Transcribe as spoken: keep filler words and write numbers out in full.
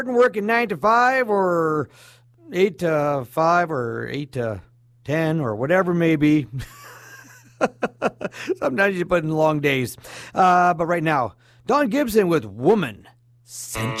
working nine to five or eight to five or eight to ten or whatever it may be. Sometimes you put in long days. Uh, but right now, Don Gibson with Woman Century.